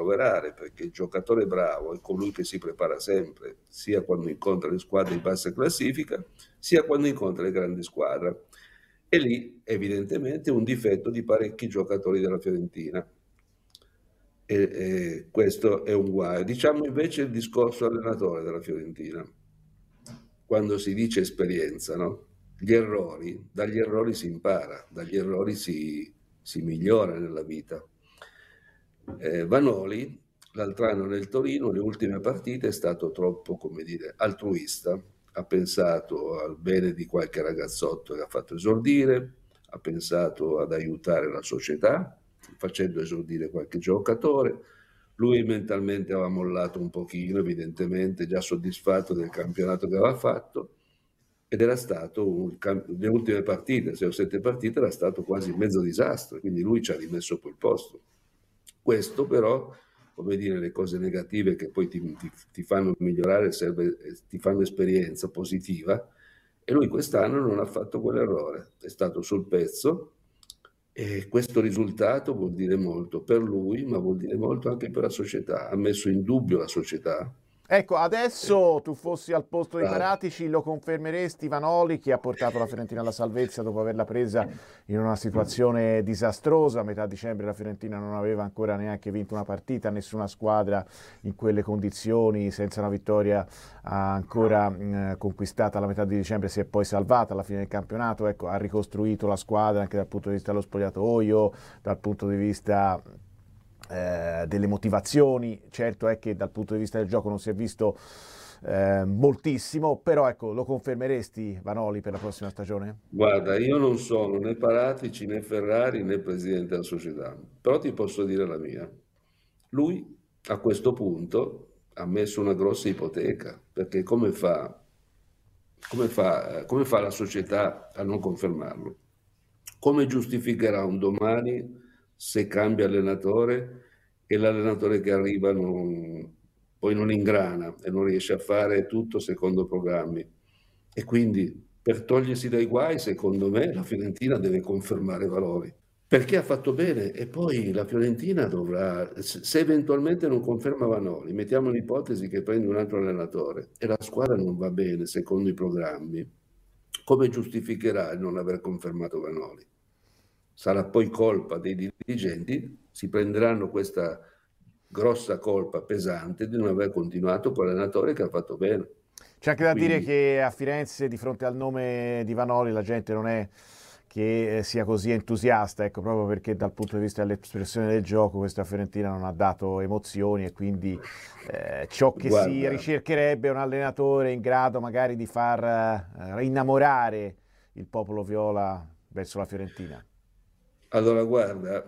rimproverare, perché il giocatore bravo è colui che si prepara sempre, sia quando incontra le squadre di bassa classifica, sia quando incontra le grandi squadre. E lì, evidentemente, un difetto di parecchi giocatori della Fiorentina. E questo è un guaio. Diciamo invece il discorso allenatore della Fiorentina. Quando si dice esperienza, no? Gli errori, dagli errori si impara, dagli errori si migliora nella vita. Vanoli, l'altro anno nel Torino, le ultime partite, è stato troppo, come dire, altruista. Ha pensato al bene di qualche ragazzotto che ha fatto esordire, ha pensato ad aiutare la società, facendo esordire qualche giocatore. Lui mentalmente aveva mollato un pochino, evidentemente, già soddisfatto del campionato che aveva fatto, ed era stato, le ultime partite, 6 o 7 partite, era stato quasi un mezzo disastro, quindi lui ci ha rimesso poi il posto. Questo però, come dire, le cose negative che poi ti fanno migliorare, ti fanno esperienza positiva, e lui quest'anno non ha fatto quell'errore, è stato sul pezzo, e questo risultato vuol dire molto per lui, ma vuol dire molto anche per la società. Ha messo in dubbio la società. Ecco, adesso tu fossi al posto di Bravo. Paratici, lo confermeresti Vanoli, che ha portato la Fiorentina alla salvezza dopo averla presa in una situazione disastrosa? A metà dicembre la Fiorentina non aveva ancora neanche vinto una partita, nessuna squadra in quelle condizioni, senza una vittoria ancora conquistata alla metà di dicembre, si è poi salvata alla fine del campionato. Ecco, ha ricostruito la squadra anche dal punto di vista dello spogliatoio, dal punto di vista delle motivazioni. Certo è che dal punto di vista del gioco non si è visto moltissimo, però ecco, lo confermeresti Vanoli per la prossima stagione? Guarda, io non sono né Paratici né Ferrari né presidente della società, però ti posso dire la mia. Lui a questo punto ha messo una grossa ipoteca, perché come fa la società a non confermarlo? Come giustificherà un domani se cambia allenatore e l'allenatore che arriva poi non ingrana e non riesce a fare tutto secondo programmi? E quindi per togliersi dai guai, secondo me, la Fiorentina deve confermare Valori. Perché ha fatto bene e poi la Fiorentina dovrà, se eventualmente non conferma Vanoli, mettiamo l'ipotesi che prende un altro allenatore e la squadra non va bene secondo i programmi, come giustificherà il non aver confermato Vanoli? Sarà poi colpa dei dirigenti, si prenderanno questa grossa colpa pesante di non aver continuato con l'allenatore che ha fatto bene. C'è anche E da dire quindi che a Firenze, di fronte al nome di Vanoli, la gente non è che sia così entusiasta, ecco, proprio perché dal punto di vista dell'espressione del gioco questa Fiorentina non ha dato emozioni, e quindi ciò che si guarda, ricercherebbe è un allenatore in grado magari di far innamorare il popolo viola verso la Fiorentina. allora guarda,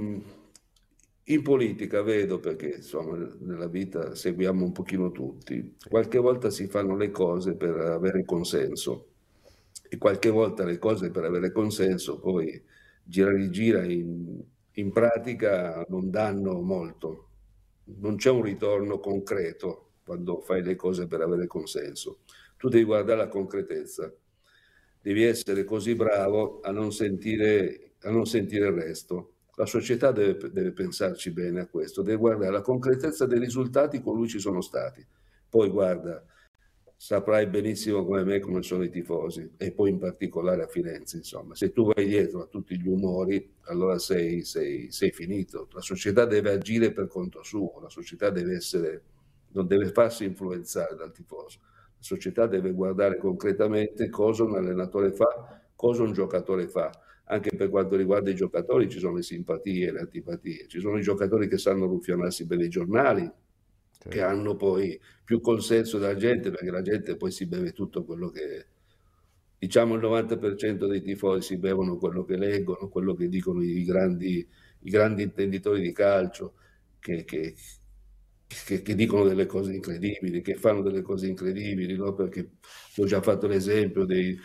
in politica vedo, perché insomma nella vita seguiamo un pochino tutti, Sì. qualche volta si fanno le cose per avere consenso e qualche volta le cose per avere consenso poi gira e rigira in pratica non danno molto, non c'è un ritorno concreto quando fai le cose per avere consenso. Tu devi guardare la concretezza, devi essere così bravo a non sentire il resto. La società deve pensarci bene a questo, deve guardare la concretezza dei risultati con cui ci sono stati. Poi guarda, saprai benissimo come me come sono i tifosi e poi in particolare a Firenze, insomma. Se tu vai dietro a tutti gli umori, allora sei finito. La società deve agire per conto suo, la società non deve farsi influenzare dal tifoso. La società deve guardare concretamente cosa un allenatore fa, cosa un giocatore fa. Anche per quanto riguarda i giocatori ci sono le simpatie e le antipatie, ci sono i giocatori che sanno ruffianarsi bene i giornali, che Certo. hanno poi più consenso della gente, perché la gente poi si beve tutto quello che, diciamo il 90% dei tifosi si bevono quello che leggono, quello che dicono i grandi intenditori di calcio, che, che- che dicono delle cose incredibili, che fanno delle cose incredibili, no? Perché ti ho già fatto l'esempio del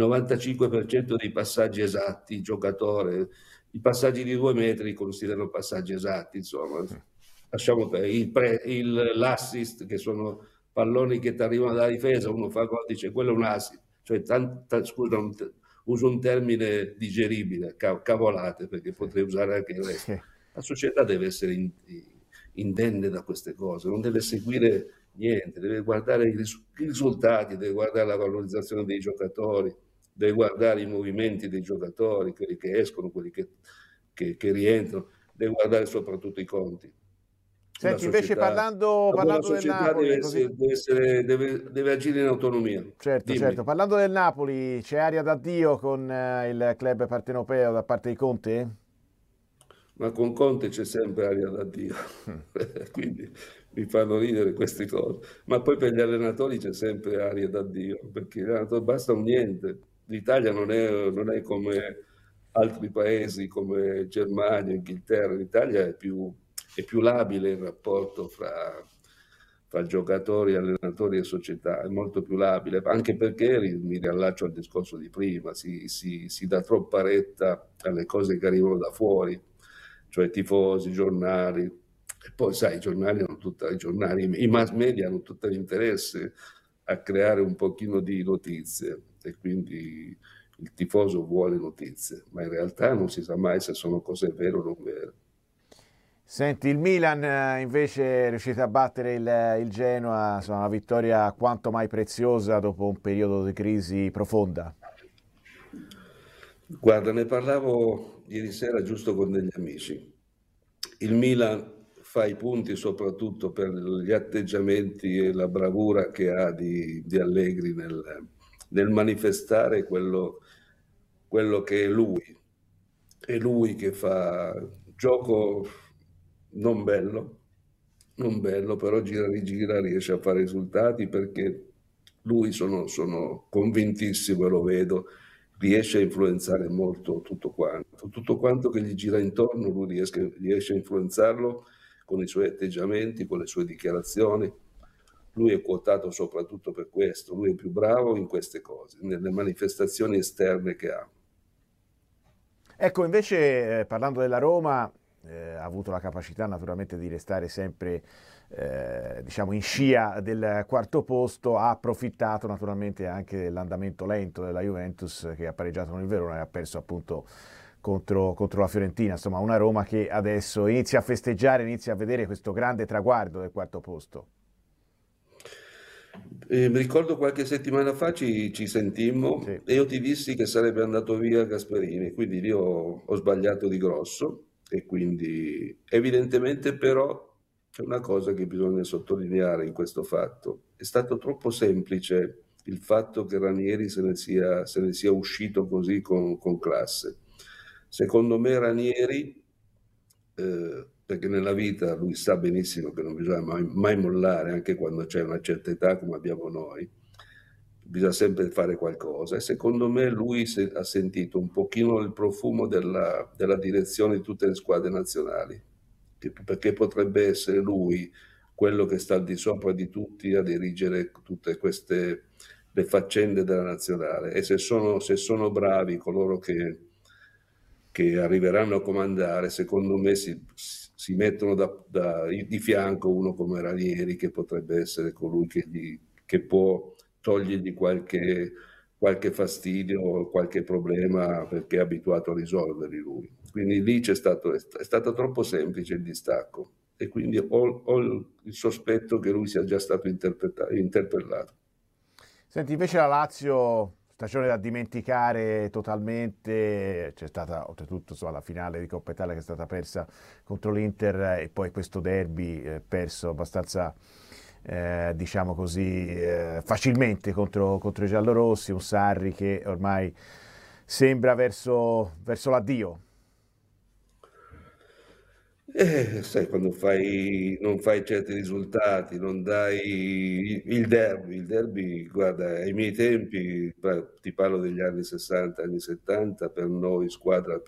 95% dei passaggi esatti, il giocatore, i passaggi di 2 metri considerano passaggi esatti, insomma. Lasciamo perdere l'assist, che sono palloni che ti arrivano dalla difesa, uno fa gol, dice quello è un assist, cioè scusa, uso un termine digeribile, cavolate, perché Sì. potrei usare anche il resto. Sì. La società deve essere indenne da queste cose, non deve seguire niente, deve guardare i risultati, deve guardare la valorizzazione dei giocatori, deve guardare i movimenti dei giocatori, quelli che escono, quelli che rientrano, deve guardare soprattutto i conti. Senti, invece La buona parlando del società Napoli, così... deve agire in autonomia. Certo, certo. Dimmi. Parlando del Napoli, c'è aria d'addio con il club partenopeo da parte di Conte? Ma con Conte c'è sempre aria da Dio, quindi mi fanno ridere queste cose. Ma poi per gli allenatori c'è sempre aria da Dio, perché gli allenatori basta un niente. L'Italia non è come altri paesi come Germania, Inghilterra. L'Italia è più labile il rapporto fra giocatori, allenatori e società, è molto più labile, anche perché mi riallaccio al discorso di prima, si dà troppa retta alle cose che arrivano da fuori, cioè tifosi, giornali, e poi sai, i giornali, i mass media hanno tutto l'interesse a creare un pochino di notizie e quindi il tifoso vuole notizie, ma in realtà non si sa mai se sono cose vere o non vere. Senti, il Milan invece è riuscito a battere il Genoa, insomma, una vittoria quanto mai preziosa dopo un periodo di crisi profonda. Guarda, ne parlavo ieri sera giusto con degli amici. Il Milan fa i punti soprattutto per gli atteggiamenti e la bravura che ha di Allegri nel manifestare quello che è lui. È lui che fa gioco non bello, non bello, però gira e rigira riesce a fare risultati perché lui sono convintissimo e lo vedo, riesce a influenzare molto tutto quanto che gli gira intorno, lui riesce a influenzarlo con i suoi atteggiamenti, con le sue dichiarazioni. Lui è quotato soprattutto per questo, lui è più bravo in queste cose, nelle manifestazioni esterne che ha. Ecco, invece, parlando della Roma, ha avuto la capacità naturalmente di restare sempre diciamo in scia del quarto posto, ha approfittato naturalmente anche dell'andamento lento della Juventus che ha pareggiato con il Verona e ha perso appunto contro la Fiorentina, insomma una Roma che adesso inizia a festeggiare, inizia a vedere questo grande traguardo del quarto posto. Mi ricordo qualche settimana fa ci sentimmo Sì. e io ti dissi che sarebbe andato via Gasperini, quindi io ho sbagliato di grosso e quindi evidentemente però c'è una cosa che bisogna sottolineare in questo fatto. È stato troppo semplice il fatto che Ranieri se ne sia uscito così con classe. Secondo me Ranieri, perché nella vita lui sa benissimo che non bisogna mai mollare, anche quando c'è una certa età come abbiamo noi, bisogna sempre fare qualcosa. E secondo me lui ha sentito un pochino il profumo della direzione di tutte le squadre nazionali, perché potrebbe essere lui quello che sta al di sopra di tutti a dirigere tutte queste le faccende della nazionale. E se sono bravi coloro che arriveranno a comandare, secondo me si mettono di fianco uno come Ranieri, che potrebbe essere colui che può togliergli qualche fastidio o qualche problema perché è abituato a risolverli lui. Quindi lì è stato troppo semplice il distacco e quindi ho il sospetto che lui sia già stato interpellato. Senti, invece la Lazio, stagione da dimenticare totalmente, c'è stata oltretutto insomma, la finale di Coppa Italia che è stata persa contro l'Inter e poi questo derby perso abbastanza, diciamo così, facilmente contro i giallorossi, un Sarri che ormai sembra verso l'addio. Sai, quando non fai certi risultati, non dai il derby, guarda, ai miei tempi, ti parlo degli anni 60, anni 70, per noi squadra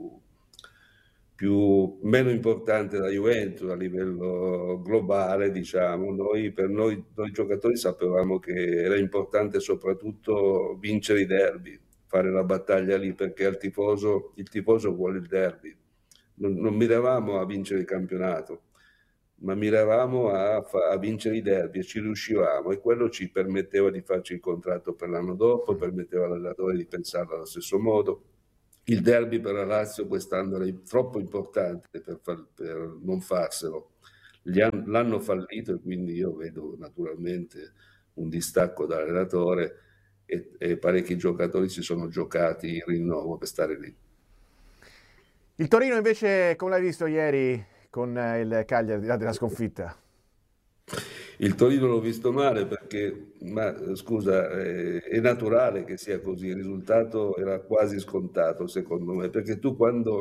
meno importante della Juventus a livello globale, diciamo, noi giocatori sapevamo che era importante soprattutto vincere i derby, fare la battaglia lì, perché il tifoso vuole il derby non miravamo a vincere il campionato, ma miravamo a vincere i derby e ci riuscivamo e quello ci permetteva di farci il contratto per l'anno dopo, permetteva all'allenatore di pensarlo allo stesso modo. Il derby per la Lazio quest'anno era troppo importante per non farselo. l'hanno fallito, e quindi io vedo naturalmente un distacco dall'allenatore, e parecchi giocatori si sono giocati il rinnovo per stare lì. Il Torino invece, come l'hai visto ieri con il Cagliari, di là della sconfitta? Il Torino l'ho visto male perché, ma scusa, è naturale che sia così, il risultato era quasi scontato secondo me, perché tu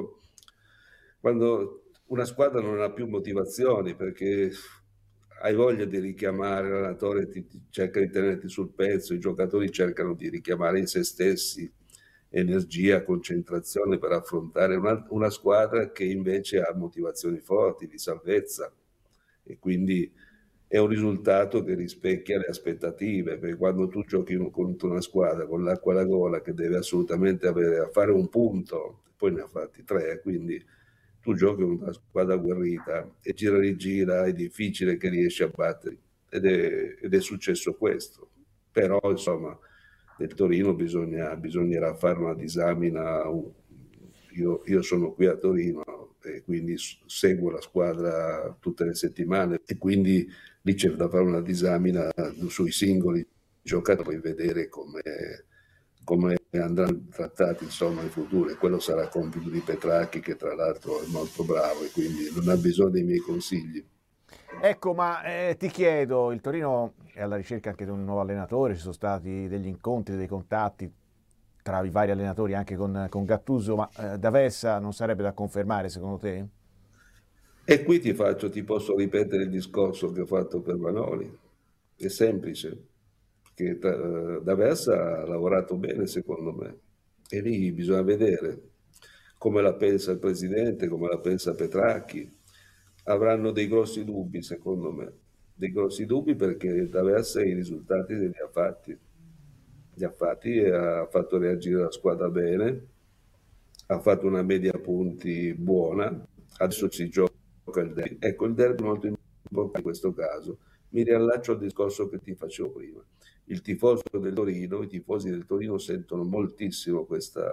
quando una squadra non ha più motivazioni, perché hai voglia di richiamare, l'allenatore cerca di tenerti sul pezzo, i giocatori cercano di richiamare in se stessi energia, concentrazione per affrontare una squadra che invece ha motivazioni forti, di salvezza, e quindi è un risultato che rispecchia le aspettative, perché quando tu giochi contro una squadra con l'acqua alla gola che deve assolutamente fare un punto, poi ne ha fatti 3, quindi tu giochi con una squadra agguerrita e gira e rigira, è difficile che riesci a battere, ed è successo questo. Però insomma del Torino bisognerà fare una disamina. Io sono qui a Torino e quindi seguo la squadra tutte le settimane, e quindi lì c'è da fare una disamina sui singoli giocatori, vedere come andranno trattati insomma in futuro, e quello sarà compito di Petracchi, che tra l'altro è molto bravo e quindi non ha bisogno dei miei consigli. Ecco, ma ti chiedo, il Torino è alla ricerca anche di un nuovo allenatore, ci sono stati degli incontri, dei contatti tra i vari allenatori anche con Gattuso, ma D'Aversa non sarebbe da confermare secondo te? E qui ti posso ripetere il discorso che ho fatto per Vanoli. È semplice, che D'Aversa ha lavorato bene secondo me, e lì bisogna vedere come la pensa il presidente, come la pensa Petracchi. Avranno dei grossi dubbi secondo me, dei grossi dubbi, perché D'Aversa i risultati li ha fatti e ha fatto reagire la squadra bene, ha fatto una media punti buona, adesso si gioca il derby. Ecco, il derby è molto importante in questo caso. Mi riallaccio al discorso che ti facevo prima. Il tifoso del Torino, i tifosi del Torino sentono moltissimo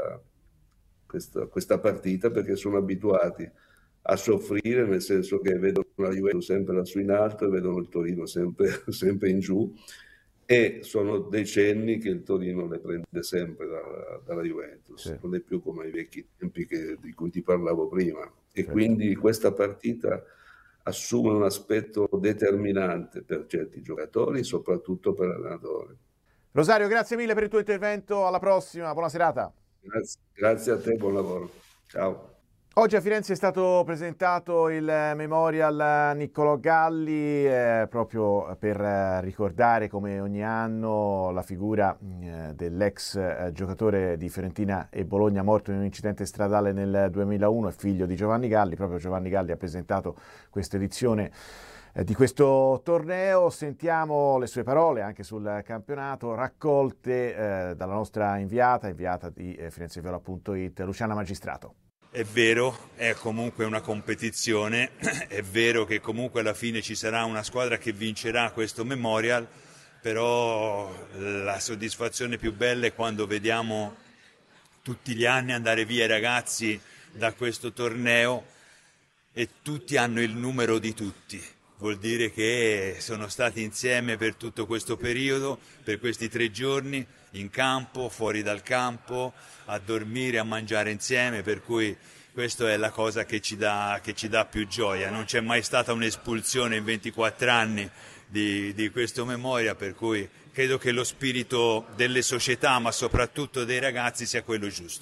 questa partita, perché sono abituati a soffrire, nel senso che vedono la Juventus sempre lassù in alto e vedono il Torino sempre, sempre in giù, e sono decenni che il Torino le prende sempre dalla Juventus, Sì, non è più come ai vecchi tempi di cui ti parlavo prima, e certo. quindi questa partita assume un aspetto determinante per certi giocatori, soprattutto per l'allenatore. Rosario, grazie mille per il tuo intervento, alla prossima, buona serata. Grazie a te, buon lavoro. Ciao. Oggi a Firenze è stato presentato il Memorial Niccolò Galli, proprio per ricordare come ogni anno la figura dell'ex giocatore di Fiorentina e Bologna morto in un incidente stradale nel 2001 e figlio di Giovanni Galli. Proprio Giovanni Galli ha presentato questa edizione di questo torneo. Sentiamo le sue parole anche sul campionato, raccolte dalla nostra inviata di firenzeviola.it, Luciana Magistrato. È vero, è comunque una competizione, è vero che comunque alla fine ci sarà una squadra che vincerà questo Memorial, però la soddisfazione più bella è quando vediamo tutti gli anni andare via i ragazzi da questo torneo e tutti hanno il numero di tutti. Vuol dire che sono stati insieme per tutto questo periodo, per questi 3 giorni, in campo, fuori dal campo, a dormire, a mangiare insieme, per cui questa è la cosa che ci dà più gioia. Non c'è mai stata un'espulsione in 24 anni di questo Memoria, per cui credo che lo spirito delle società, ma soprattutto dei ragazzi, sia quello giusto.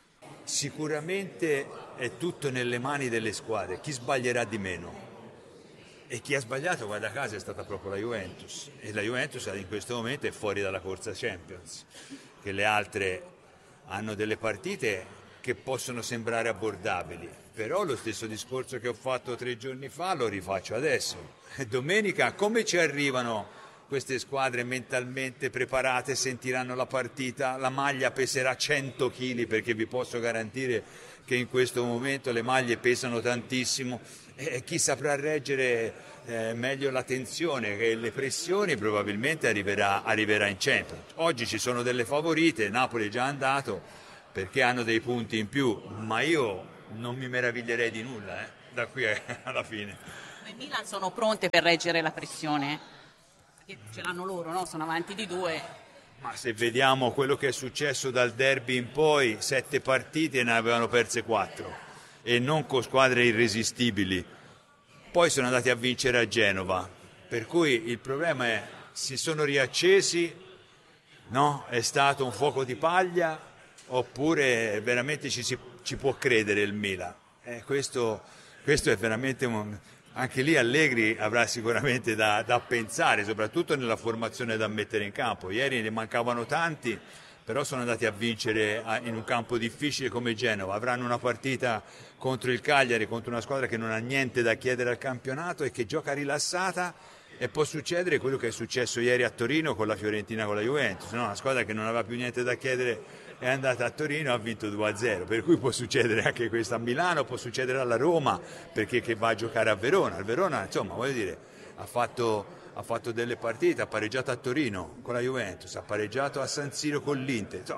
Sicuramente è tutto nelle mani delle squadre, chi sbaglierà di meno. E chi ha sbagliato, guarda caso, è stata proprio la Juventus, e la Juventus in questo momento è fuori dalla corsa Champions, che le altre hanno delle partite che possono sembrare abbordabili, però lo stesso discorso che ho fatto 3 giorni fa lo rifaccio adesso. E domenica come ci arrivano queste squadre mentalmente preparate, sentiranno la partita, la maglia peserà 100 kg, perché vi posso garantire che in questo momento le maglie pesano tantissimo, e chi saprà reggere meglio la tensione e le pressioni probabilmente arriverà in Champions. Oggi ci sono delle favorite, Napoli è già andato perché hanno dei punti in più, ma io non mi meraviglierei di nulla da qui alla fine. Juve e Milan sono pronte per reggere la pressione, perché ce l'hanno loro, no? Sono avanti di 2. Ma se vediamo quello che è successo dal derby in poi, 7 partite ne avevano perse 4 e non con squadre irresistibili. Poi sono andati a vincere a Genova, per cui il problema è si sono riaccesi, no? È stato un fuoco di paglia oppure veramente ci può credere il Milan? Questo è veramente anche lì Allegri avrà sicuramente da pensare, soprattutto nella formazione da mettere in campo. Ieri ne mancavano tanti, però sono andati a vincere in un campo difficile come Genova. Avranno una partita contro il Cagliari, contro una squadra che non ha niente da chiedere al campionato e che gioca rilassata, e può succedere quello che è successo ieri a Torino con la Fiorentina, con la Juventus, no? Una squadra che non aveva più niente da chiedere è andata a Torino e ha vinto 2-0, per cui può succedere anche questo a Milano, può succedere alla Roma, perché che va a giocare a Verona. Il Verona, insomma, voglio dire, ha fatto delle partite, ha pareggiato a Torino con la Juventus, ha pareggiato a San Siro con l'Inter. Insomma,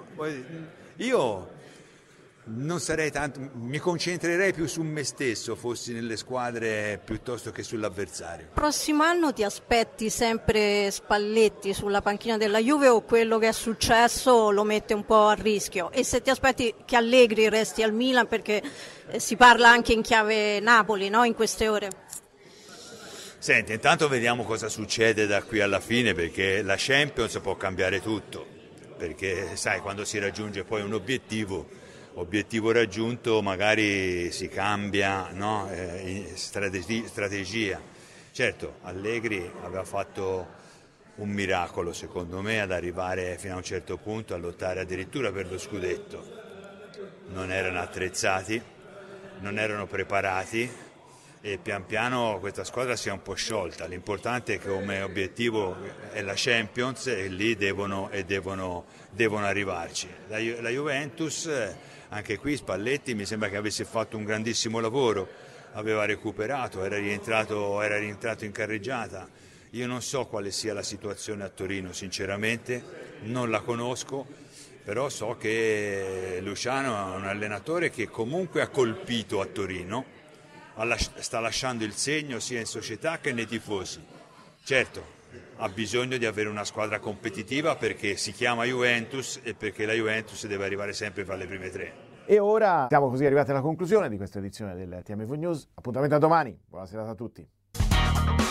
io non sarei tanto, mi concentrerei più su me stesso fossi nelle squadre piuttosto che sull'avversario. Prossimo anno ti aspetti sempre Spalletti sulla panchina della Juve o quello che è successo lo mette un po' a rischio? E se ti aspetti che Allegri resti al Milan, perché si parla anche in chiave Napoli, no? In queste ore. Senti, intanto vediamo cosa succede da qui alla fine, perché la Champions può cambiare tutto, perché sai, quando si raggiunge poi un obiettivo raggiunto magari si cambia, no? Strategia. Certo, Allegri aveva fatto un miracolo secondo me ad arrivare fino a un certo punto a lottare addirittura per lo scudetto. Non erano attrezzati, non erano preparati e pian piano questa squadra si è un po' sciolta. L'importante è che come obiettivo è la Champions e lì devono arrivarci. La Juventus, anche qui Spalletti mi sembra che avesse fatto un grandissimo lavoro, aveva recuperato, era rientrato in carreggiata. Io non so quale sia la situazione a Torino, sinceramente non la conosco, però so che Luciano è un allenatore che comunque ha colpito a Torino, sta lasciando il segno sia in società che nei tifosi. Certo, ha bisogno di avere una squadra competitiva perché si chiama Juventus e perché la Juventus deve arrivare sempre fra le prime 3. E ora siamo così arrivati alla conclusione di questa edizione del TMV News. Appuntamento a domani. Buona serata a tutti.